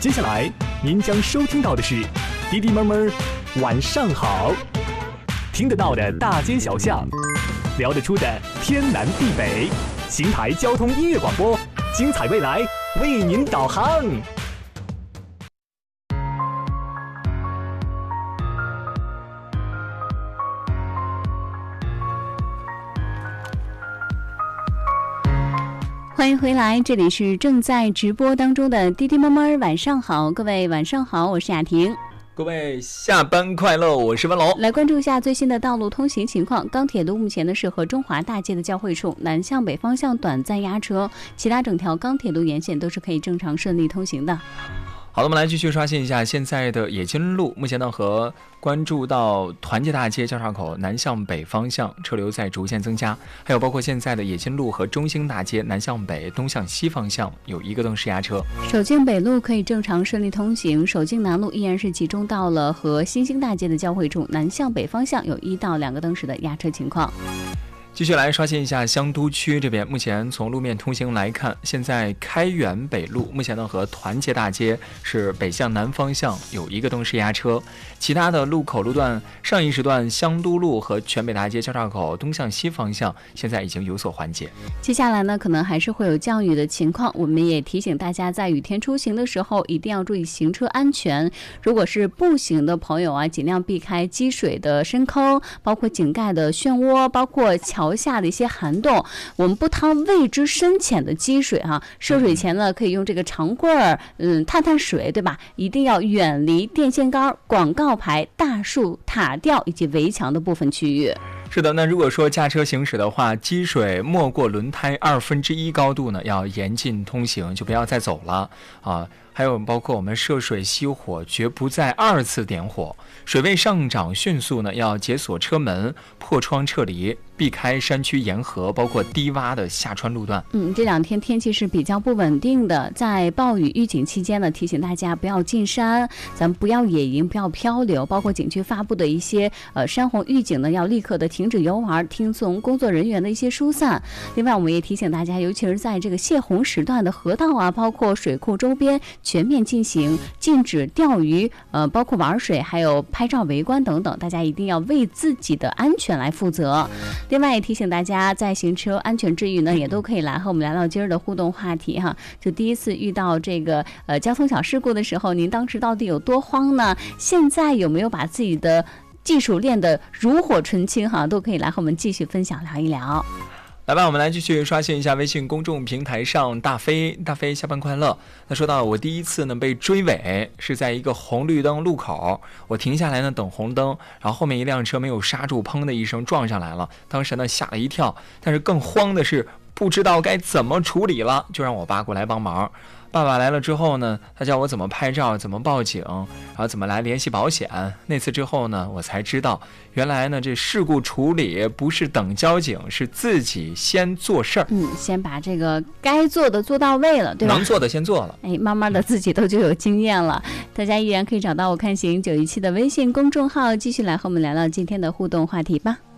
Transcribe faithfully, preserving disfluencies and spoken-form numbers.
接下来您将收听到的是滴滴妹妹晚上好，听得到的大街小巷，聊得出的天南地北，邢台交通音乐广播，精彩未来为您导航。 欢迎回来，这里是正在直播当中的滴滴妈妈晚上好，各位晚上好，我是雅婷。 各位下班快乐，我是文龙。 来关注一下最新的道路通行情况。钢铁路目前呢是和中华大街的交汇处，南向北方向短暂压车，其他整条钢铁路沿线都是可以正常顺利通行的。 好的，我们来继续刷新一下现在的冶金路，目前呢和关注到团结大街交叉口南向北方向车流在逐渐增加，还有包括现在的冶金路和中兴大街南向北东向西方向有一个灯是压车。 首进北路可以正常顺利通行，首进南路依然是集中到了和新兴大街的交汇处，南向北方向有一到两个灯时的压车情况。 继续来刷新一下香都区这边，目前从路面通行来看，现在开元北路目前呢和团结大街是北向南方向有一个灯是压车，其他的路口路段上一时段香都路和全北大街交叉口东向西方向现在已经有所缓解。 接下来呢可能还是会有降雨的情况，我们也提醒大家在雨天出行的时候一定要注意行车安全，如果是步行的朋友啊，尽量避开积水的深坑，包括井盖的漩涡，包括桥桥下的一些涵洞，我们不趟未知深浅的积水哈、啊。涉水前呢，可以用这个长棍儿，嗯，探探水，对吧？一定要远离电线杆、广告牌、大树、塔吊以及围墙的部分区域。 是的，那如果说驾车行驶的话，积水没过轮胎二分之一高度呢，要严禁通行，就不要再走了啊。还有包括我们涉水熄火，绝不再二次点火。水位上涨迅速呢，要解锁车门，破窗撤离，避开山区沿河，包括低洼的下穿路段。 嗯，这两天天气是比较不稳定的，在暴雨预警期间呢，提醒大家不要进山，咱们不要野营，不要漂流，包括景区发布的一些呃山洪预警呢，要立刻的停止游玩，听从工作人员的一些疏散。另外，我们也提醒大家，尤其是在这个泄洪时段的河道啊，包括水库周边，全面进行禁止钓鱼，呃，包括玩水，还有拍照围观等等，大家一定要为自己的安全来负责。另外也提醒大家，在行车安全之余呢，也都可以来和我们聊聊今儿的互动话题哈。就第一次遇到这个呃交通小事故的时候，您当时到底有多慌呢？现在有没有把自己的技术练得炉火纯青哈？都可以来和我们继续分享聊一聊。 来吧，我们来继续刷新一下微信公众平台上大飞大飞下班快乐。那说到我第一次呢被追尾是在一个红绿灯路口，我停下来呢等红灯，然后后面一辆车没有刹住，砰的一声撞上来了，当时呢吓了一跳，但是更慌的是不知道该怎么处理了，就让我爸过来帮忙。爸爸来了之后呢，他教我怎么拍照，怎么报警，然后怎么来联系保险。那次之后呢，我才知道原来呢这事故处理不是等交警，是自己先做事儿。 嗯，先把这个该做的做到位了，对吧？ 能做的先做了。 哎，慢慢的自己都就有经验了。大家依然可以找到我看行九一七的微信公众号，继续来和我们聊聊今天的互动话题吧。